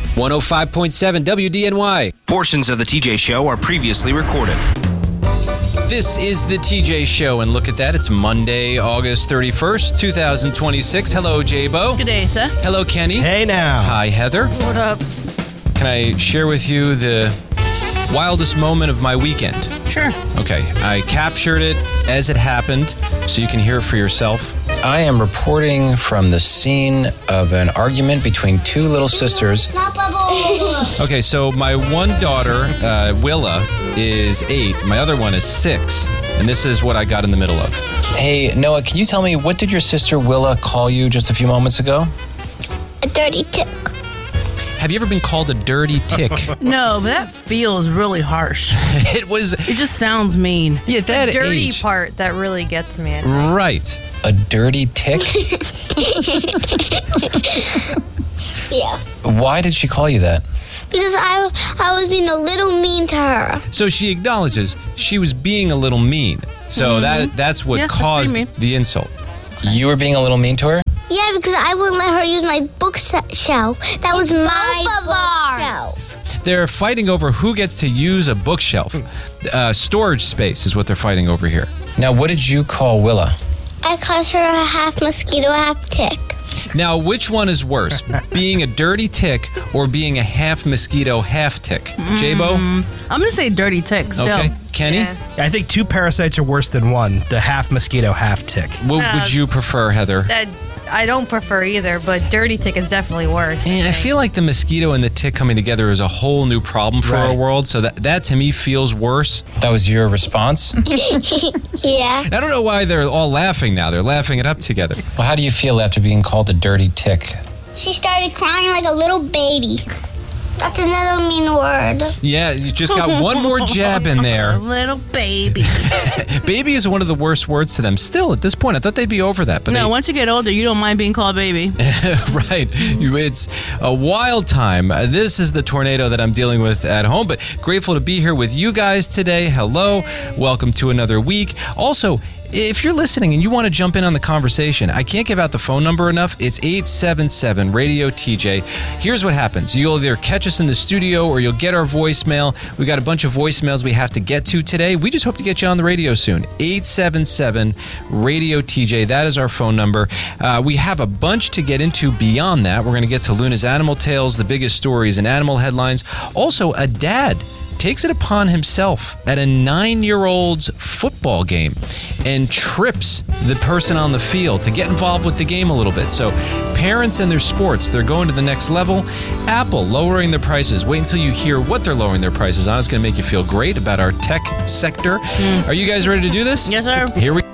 105.7 WDNY. Portions of the TJ Show are previously recorded. This is the TJ Show, and look at that. It's Monday, August 31st, 2026. Hello, J-Bo. Good day, sir. Hello, Kenny. Hey now. Hi, Heather. What up? Can I share with you the wildest moment of my weekend? Sure. Okay, I captured it as it happened, so you can hear it for yourself. I am reporting from the scene of an argument between two little sisters. Not bubbles. Okay, so my one daughter, Willa, is 8. My other one is 6. And this is what I got in the middle of. Hey, Noah, can you tell me, what did your sister Willa call you just a few moments ago? A dirty tick. Have you ever been called a dirty tick? No, but that feels really harsh. It just sounds mean. Yeah, that the dirty age. part that really gets me. I think. Right. A dirty tick? Yeah. Why did she call you that? Because I was being a little mean to her. So she acknowledges she was being a little mean. So that's what caused the insult. You were being a little mean to her? Yeah, because I wouldn't let her use my bookshelf. That was my bookshelf. They're fighting over who gets to use a bookshelf. Storage space is what they're fighting over here. Now, what did you call Willa? I called her a half mosquito, half tick. Now, which one is worse? Being a dirty tick or being a half mosquito, half tick? J-Bo? I'm going to say dirty tick still. Okay. Kenny? Yeah. I think two parasites are worse than one. The half mosquito, half tick. What would you prefer, Heather? I don't prefer either, but dirty tick is definitely worse. And I feel like the mosquito and the tick coming together is a whole new problem for our world. So that to me feels worse. That was your response? Yeah. I don't know why they're all laughing now. They're laughing it up together. Well, how do you feel after being called a dirty tick? She started crying like a little baby. That's another mean word. Yeah, you just got one more jab in there. Little baby. Baby is one of the worst words to them. Still, at this point, I thought they'd be over that. But No, once you get older, you don't mind being called baby. Right. It's a wild time. This is the tornado that I'm dealing with at home, but grateful to be here with you guys today. Hello. Welcome to another week. Also, if you're listening and you want to jump in on the conversation, I can't give out the phone number enough. It's 877-RADIO-TJ. Here's what happens. You'll either catch us in the studio or you'll get our voicemail. We got a bunch of voicemails we have to get to today. We just hope to get you on the radio soon. 877-RADIO-TJ. That is our phone number. We have a bunch to get into beyond that. We're going to get to Luna's Animal Tales, the biggest stories and animal headlines. Also, a dad takes it upon himself at a 9-year-old's football game and trips the person on the field to get involved with the game a little bit. So parents and their sports, they're going to the next level. Apple lowering their prices. Wait until you hear what they're lowering their prices on. It's going to make you feel great about our tech sector. Are you guys ready to do this? Yes, sir. Here we go.